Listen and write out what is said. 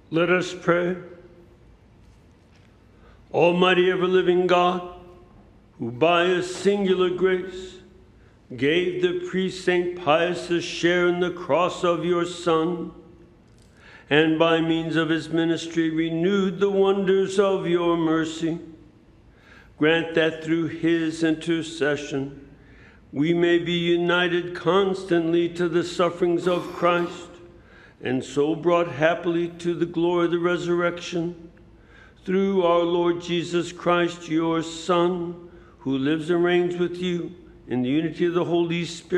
Let us pray. Almighty ever-living God, who by a singular grace gave the priest St. Pius a share in the cross of your Son, and by means of his ministry renewed the wonders of your mercy, grant that through his intercession we may be united constantly to the sufferings of Christ, and so brought happily to the glory of the resurrection, through our Lord Jesus Christ, your Son, who lives and reigns with you in the unity of the Holy Spirit,